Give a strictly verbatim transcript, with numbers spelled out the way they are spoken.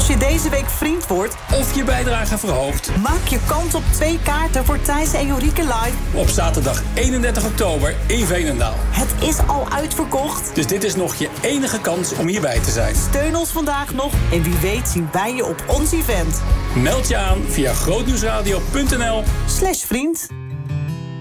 Als je deze week vriend wordt of je bijdrage verhoogt, maak je kans op twee kaarten voor Thijs en Jorike live op zaterdag eenendertig oktober in Veenendaal. Het is al uitverkocht. Dus dit is nog je enige kans om hierbij te zijn. Steun ons vandaag nog en wie weet zien wij je op ons event. Meld je aan via grootnieuwsradio punt n l slash vriend.